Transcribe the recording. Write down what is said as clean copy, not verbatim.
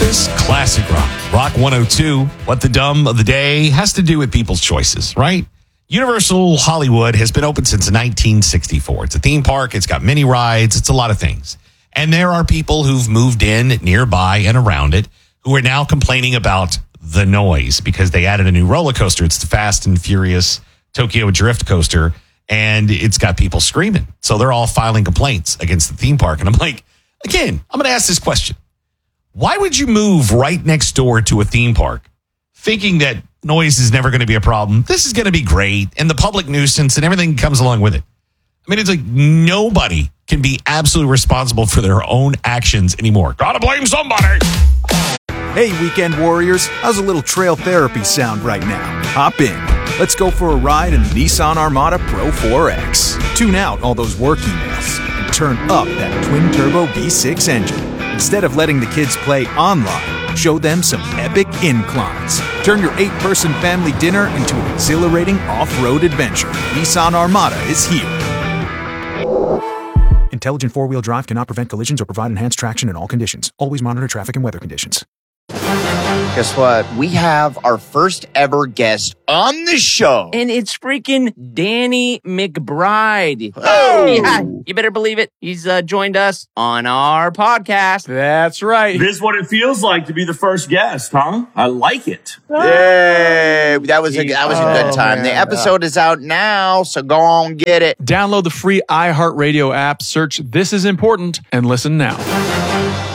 is Classic Rock 102. What the dumb of the day has to do with people's choices, right? Universal Hollywood has been open since 1964. It's a theme park. It's got many rides. It's a lot of things. And there are people who've moved in nearby and around it who are now complaining about the noise because they added a new roller coaster. It's the Fast and Furious Tokyo Drift coaster, and it's got people screaming. So they're all filing complaints against the theme park. And I'm like, again, I'm going to ask this question. Why would you move right next door to a theme park thinking that noise is never going to be a problem? This is going to be great, and the public nuisance and everything comes along with it. I mean, it's like nobody can be absolutely responsible for their own actions anymore. Gotta blame somebody. Hey, weekend warriors, how's a little trail therapy sound right now? Hop in. Let's go for a ride in the Nissan Armada Pro 4X. Tune out all those work emails and turn up that twin-turbo V6 engine. Instead of letting the kids play online, show them some epic inclines. Turn your 8-person family dinner into an exhilarating off-road adventure. Nissan Armada is here. Intelligent four-wheel drive cannot prevent collisions or provide enhanced traction in all conditions. Always monitor traffic and weather conditions. Guess what? We have our first ever guest on the show. And it's freaking Danny McBride. Oh! Yeah, you better believe it. He's joined us on our podcast. That's right. This is what it feels like to be the first guest, huh? I like it. Yay! That was a good time. Man. The episode is out now, so go on get it. Download the free iHeartRadio app, search This Is Important, and listen now.